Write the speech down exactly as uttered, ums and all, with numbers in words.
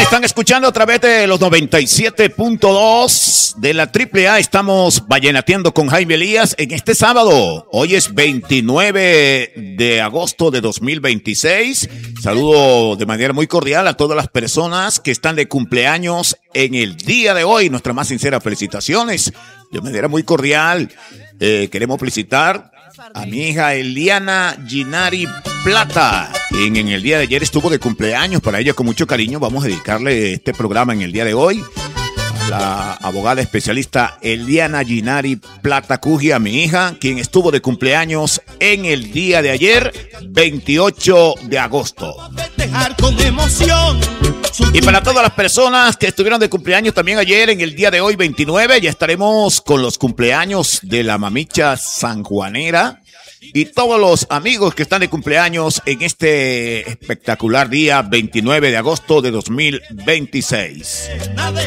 están escuchando a través de los noventa y siete punto dos de la Triple A. Estamos vallenateando con Jaime Elías en este sábado. Hoy es veintinueve de agosto de dos mil veintiséis. Saludo de manera muy cordial a todas las personas que están de cumpleaños en el día de hoy. Nuestras más sinceras felicitaciones. De manera muy cordial, eh, queremos felicitar a mi hija Eliana Ginari Plata, quien en el día de ayer estuvo de cumpleaños. Para ella, con mucho cariño, vamos a dedicarle este programa en el día de hoy a la abogada especialista Eliana Ginari Plata Cuji, a mi hija, quien estuvo de cumpleaños en el día de ayer, veintiocho de agosto. Y para todas las personas que estuvieron de cumpleaños también ayer, en el día de hoy, veintinueve, ya estaremos con los cumpleaños de la mamicha sanjuanera y todos los amigos que están de cumpleaños en este espectacular día, veintinueve de agosto de dos mil veintiséis.